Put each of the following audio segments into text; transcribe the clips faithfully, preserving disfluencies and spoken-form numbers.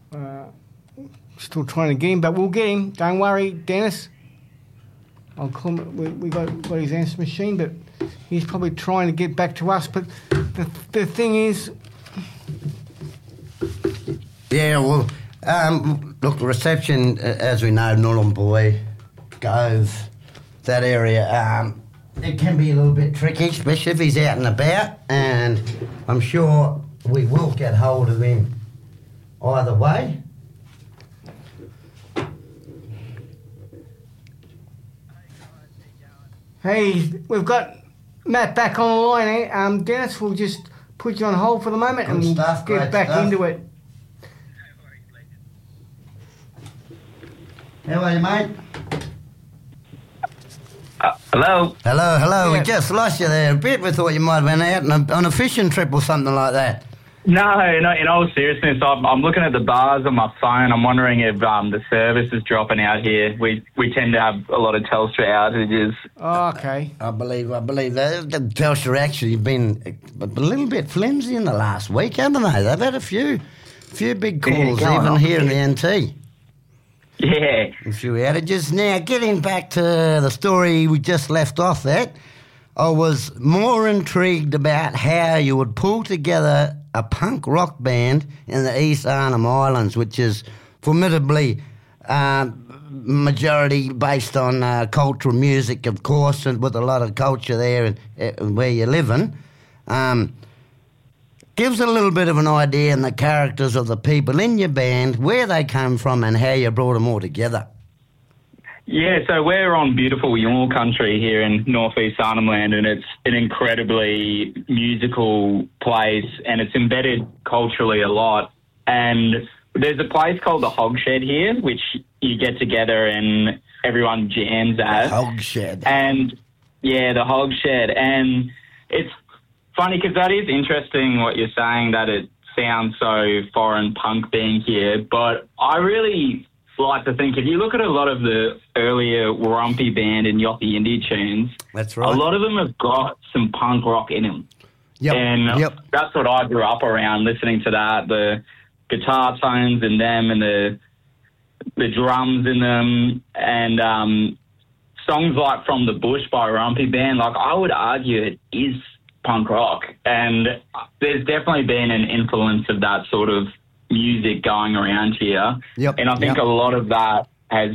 Uh, still trying to get him, but we'll get him. Don't worry, Dennis. I'll call him. We, we got, got his answer machine, but he's probably trying to get back to us. But the, the thing is... Yeah, well, um, look, the reception, as we know, Nhulunbuy, Gove, that area, um, it can be a little bit tricky, especially if he's out and about, and I'm sure we will get hold of him either way. Hey, we've got Matt back on the line, eh? Um, Dennis, we'll just put you on hold for the moment Good and we'll stuff, get great back stuff. into it. How are you, mate? Uh, hello? Hello, hello. Yeah. We just lost you there a bit. We thought you might have been out on a, on a fishing trip or something like that. No, no, in all seriousness, I'm, I'm looking at the bars on my phone. I'm wondering if um, the service is dropping out here. We we tend to have a lot of Telstra outages. Oh, okay. I believe, I believe that. The Telstra actually been a, a little bit flimsy in the last week, haven't they? They've had a few, few big calls, Yeah, even on. here in the N T. Yeah. A few outages. Now, getting back to the story we just left off at, I was more intrigued about how you would pull together a punk rock band in the East Arnhem Islands, which is formidably uh, majority based on uh, cultural music, of course, and with a lot of culture there and, uh, where you're living. Um, gives a little bit of an idea in the characters of the people in your band, where they came from and how you brought them all together. Yeah, so we're on beautiful Yolngu country here in northeast Arnhem Land, and it's an incredibly musical place, and it's embedded culturally a lot. And there's a place called the Hog Shed here, which you get together and everyone jams at. Hog Shed. And, yeah, the Hog Shed. And it's funny because that is interesting what you're saying, that it sounds so foreign punk being here, but I really like to think if you look at a lot of the earlier Warumpi Band and Yothu Yindi tunes, That's right. a lot of them have got some punk rock in them. Yep. And yep. that's what I grew up around, listening to that, the guitar tones in them and the the drums in them, and um, songs like From the Bush by Warumpi Band, like I would argue it is punk rock. And there's definitely been an influence of that sort of music going around here. Yep. And I think yep. a lot of that has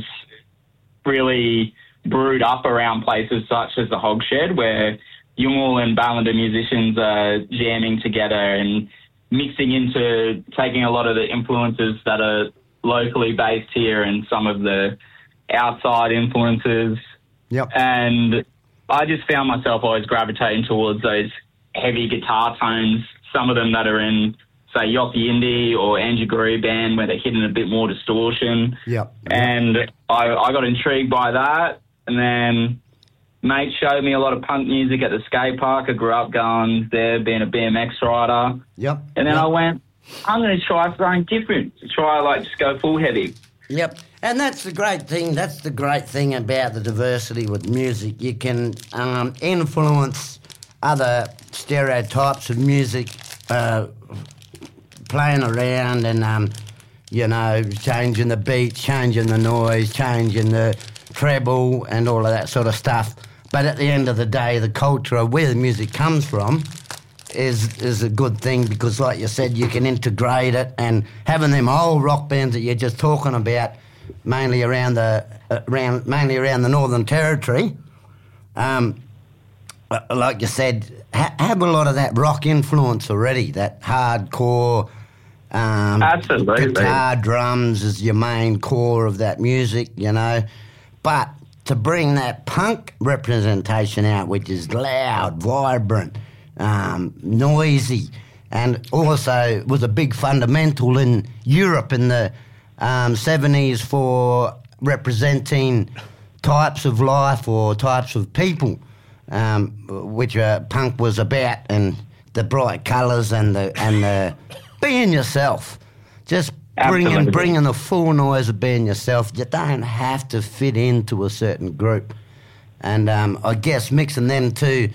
really brewed up around places such as the Hog Shed, where Yolngu and Ballender musicians are jamming together and mixing into taking a lot of the influences that are locally based here and some of the outside influences. Yep. And I just found myself always gravitating towards those heavy guitar tones, some of them that are in, say, Yothu Yindi or Andrew Guru Band, where they're hitting a bit more distortion. Yep. And I, I got intrigued by that. And then mate showed me a lot of punk music at the skate park. I grew up going there, being a B M X rider. Yep. And then yep. I went, I'm going to try something different. Try, like, just go full heavy. Yep. And that's the great thing. That's the great thing about the diversity with music. You can um, influence other stereotypes of music, uh, playing around and, um, you know, changing the beat, changing the noise, changing the treble and all of that sort of stuff. But at the end of the day, the culture of where the music comes from is is a good thing, because, like you said, you can integrate it, and having them old rock bands that you're just talking about, mainly around the uh, around mainly around the Northern Territory, um, like you said, ha- have a lot of that rock influence already. That hardcore, um, Absolutely. guitar, drums is your main core of that music, you know. But to bring that punk representation out, which is loud, vibrant, um, noisy, and also was a big fundamental in Europe in the um, seventies for representing types of life or types of people, um, which uh, punk was about, and the bright colours and the and the being yourself, just bringing Absolutely. bringing the full noise of being yourself. You don't have to fit into a certain group, and um, I guess mixing them two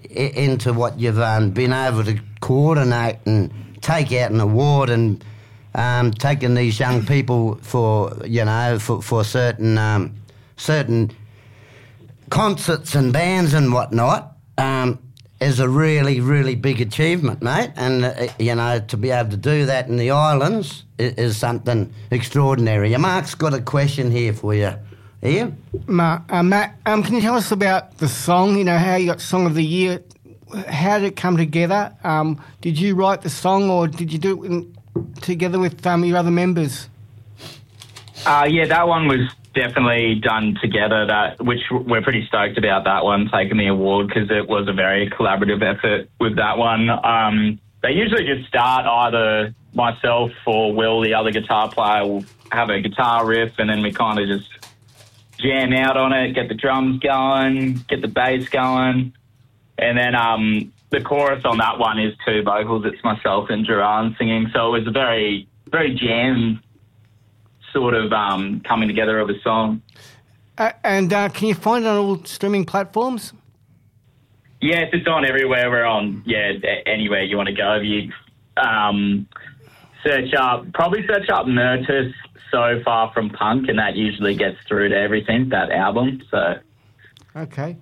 into what you've um, been able to coordinate and take out an award and um, taking these young people for, you know, for, for certain um, certain concerts and bands and whatnot um, is a really, really big achievement, mate. And, uh, you know, to be able to do that in the islands is, is something extraordinary. Yeah, Mark's got a question here for you. Ian? Ma, uh, Matt, um, can you tell us about the song, you know, how you got Song of the Year? How did it come together? Um, did you write the song or did you do it in, together with um, your other members? Uh, yeah, that one was definitely done together, that which we're pretty stoked about that one, taking the award, because it was a very collaborative effort with that one. Um, they usually just start either myself or Will, the other guitar player, will have a guitar riff and then we kind of just jam out on it, get the drums going, get the bass going. And then um, the chorus on that one is two vocals. It's myself and Duran singing. So it was a very, very jam sort of um, coming together of a song. Uh, and uh, can you find it on all streaming platforms? Yes, it's on everywhere. We're on, yeah, anywhere you want to go. If you um, search up, probably search up Murtis So Far From Punk, and that usually gets through to everything, that album. So, okay.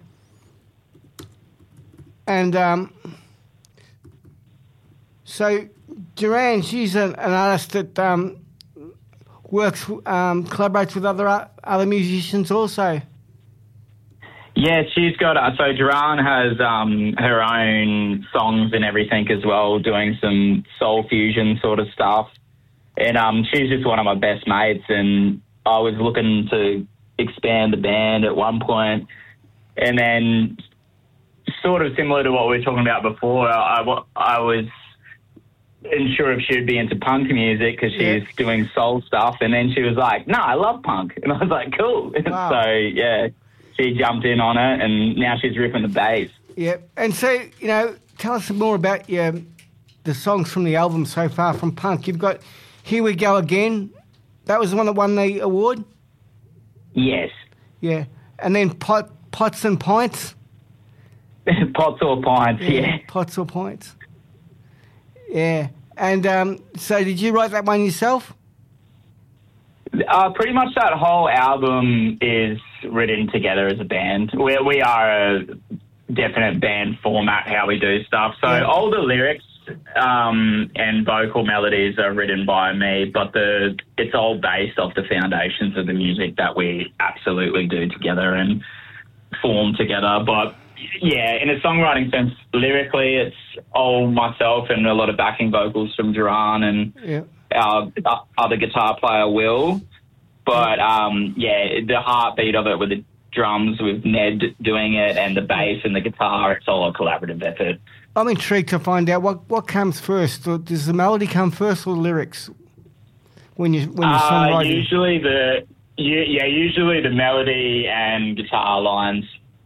And um, so Duran, she's an, an artist that um, works, um, collaborates with other uh, other musicians also. Yeah, she's got, uh, so Duran has um, her own songs and everything as well, doing some soul fusion sort of stuff. And um, she's just one of my best mates, and I was looking to expand the band at one point, and then sort of similar to what we were talking about before, I, I, I was unsure if she'd be into punk music because she's yeah. doing soul stuff, and then she was like, no, I love punk. And I was like, cool. Wow. So, yeah, she jumped in on it, and now she's ripping the bass. Yeah, and so, you know, tell us more about your, the songs from the album So Far From Punk. You've got Here We Go Again. That was the one that won the award? Yes. Yeah. And then pot, Pots and Pints. Pots or Pints, yeah, yeah. Pots or Pints. Yeah. And um, so did you write that one yourself? Uh, pretty much that whole album is written together as a band. We, we are a definite band format, how we do stuff. So yeah. all the lyrics um, and vocal melodies are written by me, but the it's all based off the foundations of the music that we absolutely do together and form together. But yeah, in a songwriting sense, lyrically, it's all myself and a lot of backing vocals from Duran and yeah. our other guitar player, Will. But, um, yeah, the heartbeat of it with the drums, with Ned doing it, and the bass and the guitar, it's all a collaborative effort. I'm intrigued to find out what, what comes first. Does the melody come first or the lyrics when, you, when you're uh, songwriting? Usually the, yeah, usually the melody and guitar lines.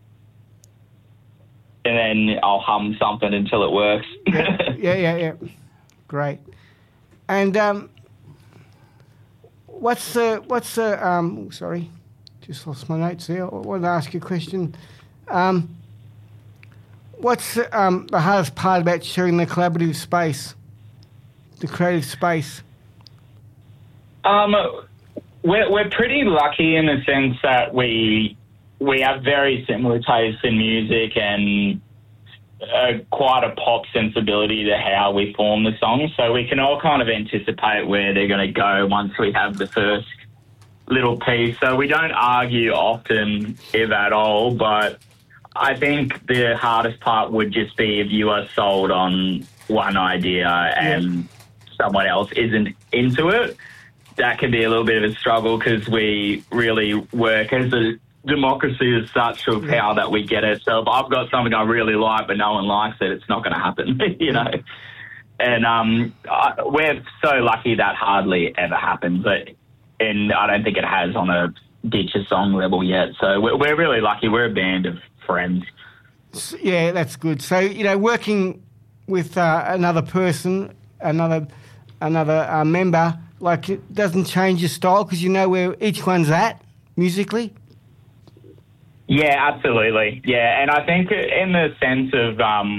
And then I'll hum something until it works. yeah, yeah, yeah, yeah. Great. And um, what's the what's the um? Sorry, just lost my notes there. I wanted to ask you a question. Um, what's the, um the hardest part about sharing the collaborative space, the creative space? Um, we're we're pretty lucky in the sense that we. We have very similar tastes in music and uh, quite a pop sensibility to how we form the songs. So we can all kind of anticipate where they're going to go once we have the first little piece. So we don't argue often, if at all. But I think the hardest part would just be if you are sold on one idea and yeah. someone else isn't into it. That can be a little bit of a struggle because we really work as a democracy is such of how that we get it. So if I've got something I really like but no one likes it, it's not going to happen, you know. And um, I, we're so lucky that hardly ever happens, but and I don't think it has on a ditch a song level yet. So we're, we're really lucky. We're a band of friends. Yeah, that's good. So, you know, working with uh, another person, another another uh, member, like it doesn't change your style because you know where each one's at musically? Yeah, absolutely. Yeah, and I think in the sense of um,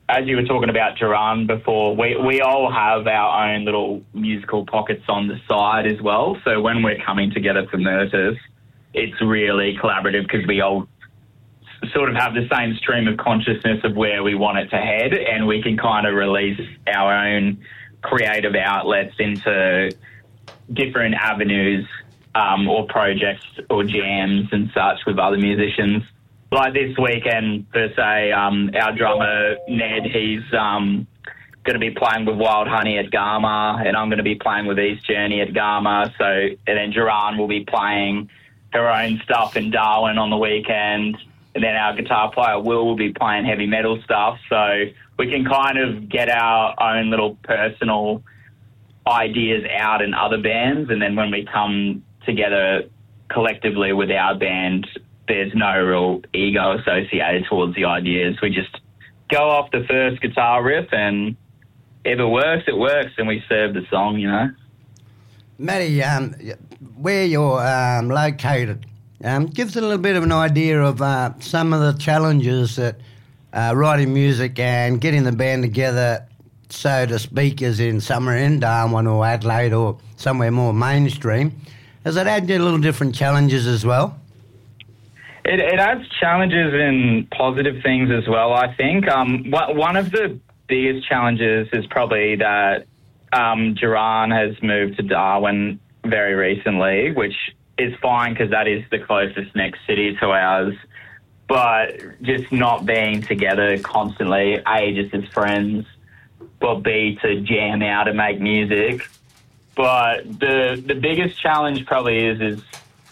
as you were talking about Duran before, we, we all have our own little musical pockets on the side as well. So when we're coming together for Murters, it's really collaborative because we all sort of have the same stream of consciousness of where we want it to head, and we can kind of release our own creative outlets into different avenues um, or projects or jams and such with other musicians. Like this weekend, per se, um, our drummer, Ned, he's um, going to be playing with Wild Honey at Garma, and I'm going to be playing with East Journey at Garma. So, and then Duran will be playing her own stuff in Darwin on the weekend. And then our guitar player, Will, will be playing heavy metal stuff. So we can kind of get our own little personal ideas out in other bands. And then when we come together collectively with our band, there's no real ego associated towards the ideas. We just go off the first guitar riff, and if it works, it works, and we serve the song, you know. Matty, um, where you're um, located, um, give us a little bit of an idea of uh, some of the challenges that uh, writing music and getting the band together, so to speak, as in somewhere in Darwin or Adelaide or somewhere more mainstream. Has it had you little different challenges as well? It, it adds challenges and positive things as well, I think. Um, one of the biggest challenges is probably that um, Duran has moved to Darwin very recently, which is fine because that is the closest next city to ours. But just not being together constantly, A, just as friends, but B, to jam out and make music. But the the biggest challenge probably is is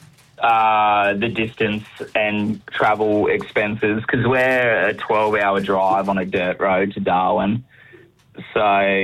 uh, the distance and travel expenses, because we're a twelve-hour drive on a dirt road to Darwin. So,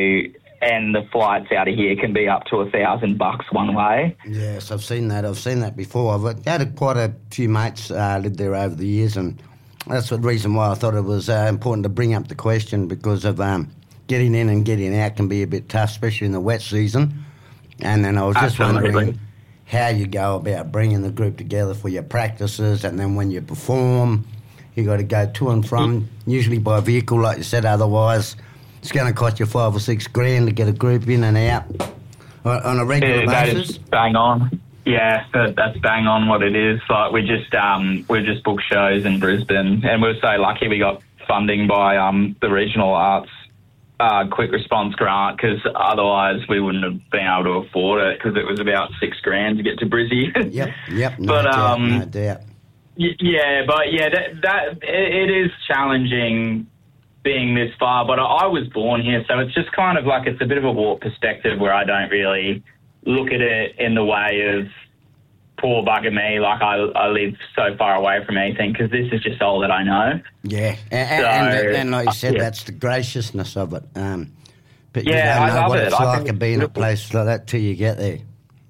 and the flights out of here can be up to a thousand bucks one way. Yes, I've seen that. I've seen that before. I've had quite a few mates uh, lived there over the years, and that's the reason why I thought it was uh, important to bring up the question, because of um, getting in and getting out can be a bit tough, especially in the wet season. And then I was just Absolutely. wondering how you go about bringing the group together for your practices, and then when you perform, you got to go to and from, usually by vehicle, like you said. Otherwise, it's going to cost you five or six grand to get a group in and out on, on a regular Yeah, that basis. is bang on. Yeah, that, that's bang on what it is. Like we just um, we just booked shows in Brisbane, and we're so lucky we got funding by um, the Regional Arts Uh, quick response grant, because otherwise we wouldn't have been able to afford it, because it was about six grand to get to Brizzy. Yep, yep, no but doubt, um, no doubt. y- yeah, but yeah, that, that it, it is challenging being this far. But I, I was born here, so it's just kind of like it's a bit of a warped perspective where I don't really look at it in the way of poor bugger me, like I, I live so far away from anything, because this is just all that I know. Yeah, and, So, and, and like you said, yeah. that's the graciousness of it. Um, but Yeah, you don't I know love what it. it's I like think to it's be in a beautiful. place like that till you get there.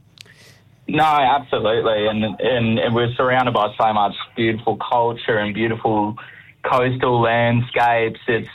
No, absolutely, and, and and we're surrounded by so much beautiful culture and beautiful coastal landscapes. It's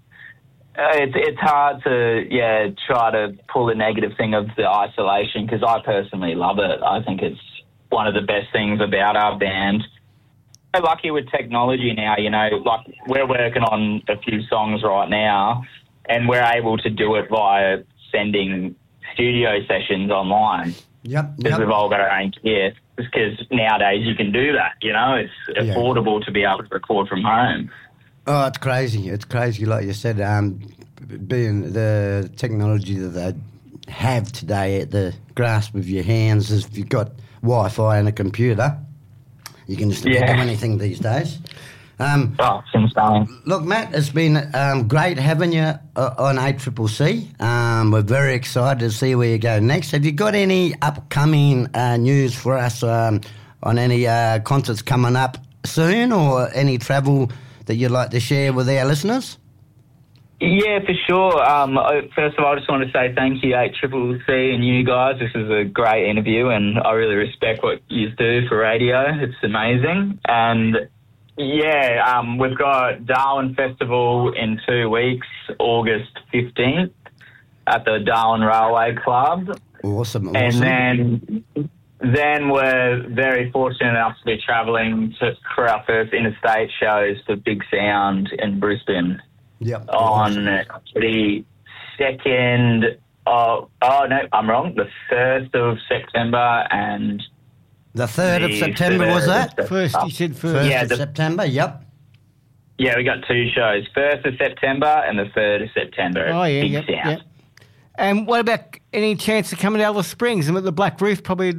it's it's hard to yeah try to pull the negative thing of the isolation, because I personally love it. I think it's one of the best things about our band. We're lucky with technology now, you know, like we're working on a few songs right now, and we're able to do it via sending studio sessions online. Yep, Because yep. we've all got our own gear. Because nowadays you can do that, you know, it's Yeah. affordable to be able to record from home. Oh, it's crazy. It's crazy, like you said, um, b- being the technology that they have today at the grasp of your hands. Is if you've got Wi-Fi and a computer, you can just Yeah. do anything these days. Um, Oh, it's insane. Look, Matt, it's been um, great having you uh, on A C C C. Um, we're very excited to see where you go next. Have you got any upcoming uh, news for us um, on any uh, concerts coming up soon, or any travel that you'd like to share with our listeners? Yeah, for sure. Um, I- first of all, I just want to say thank you, A C C C and you guys. This is a great interview, and I really respect what you do for radio. It's amazing. And yeah, um, we've got Darwin Festival in two weeks, August fifteenth, at the Darwin Railway Club. Awesome, awesome. And then then we're very fortunate enough to be travelling to, for our first interstate shows for Big Sound in Brisbane Yep. on the second of, oh no, I'm wrong, the first of September and The third of the September, was third that? of First, you said first. First Yeah, of the- September, yep. Yeah, we got two shows, first of September and the third of September. Oh, yeah, Big yep, Sound. yep. And what about any chance of coming to Alice Springs? And the Black Roof probably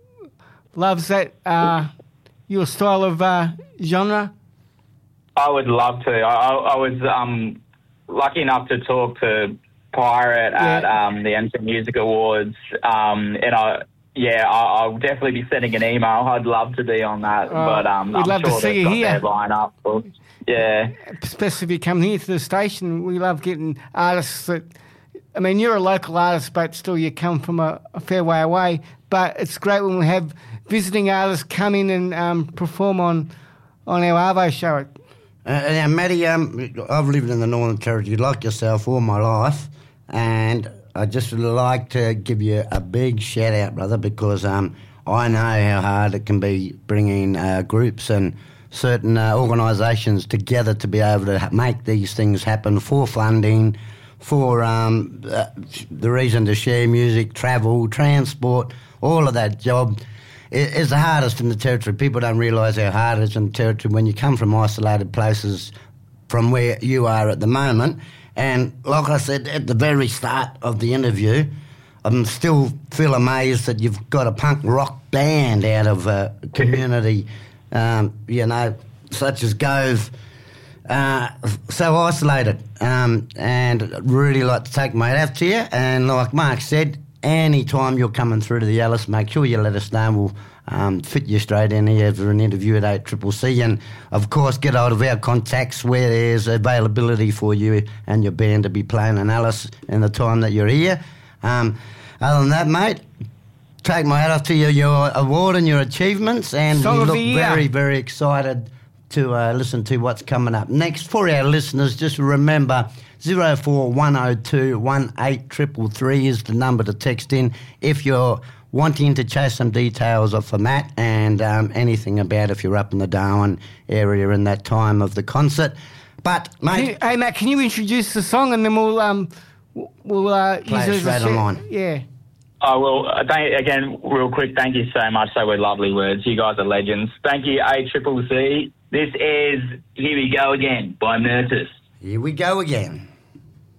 loves that, uh, your style of uh, genre. I would love to. I, I, I was um, lucky enough to talk to Pirate at Yeah. um, the M T V Music Awards, um, and I, yeah, I, I'll definitely be sending an email. I'd love to be on that, Oh, but um, we'd I'm love to sure see they've you got here. their line up. Well, yeah, Especially if you come here to the station. We love getting artists that, I mean, you're a local artist, but still you come from a, a fair way away. But it's great when we have visiting artists come in and um, perform on, on our Arvo show. Uh, now, Matty, um, I've lived in the Northern Territory like yourself all my life, and I just would like to give you a big shout out, brother, because um, I know how hard it can be bringing uh, groups and certain uh, organisations together to be able to ha- make these things happen for funding, for um, uh, the reason to share music, travel, transport, all of that job. Is the hardest in the Territory. People don't realise how hard it is in the Territory when you come from isolated places from where you are at the moment. And like I said at the very start of the interview, I still feel amazed that you've got a punk rock band out of a community, um, you know, such as Gove, uh, so isolated. Um, and I'd really like to take my hat off to you. And like Mark said, any time you're coming through to the Alice, make sure you let us know. We'll um, fit you straight in here for an interview at eight C C C. And, of course, get hold of our contacts where there's availability for you and your band to be playing in Alice in the time that you're here. Um, other than that, mate, take my hat off to you, your award and your achievements. And Song we of look the year. very, very excited to uh, listen to what's coming up next. For our listeners, just remember zero four one oh two one eight triple three is the number to text in if you're wanting to chase some details off for Matt and um, anything about if you're up in the Darwin area in that time of the concert. But, Can mate, you- hey, Matt, can you introduce the song and then we'll um w- we'll uh, Play use it it as a straight set? online. Yeah. I will. Uh, thank, again, real quick, thank you so much. They were lovely words. You guys are legends. Thank you, A Triple C. This is Here We Go Again by Murtis. here we go again.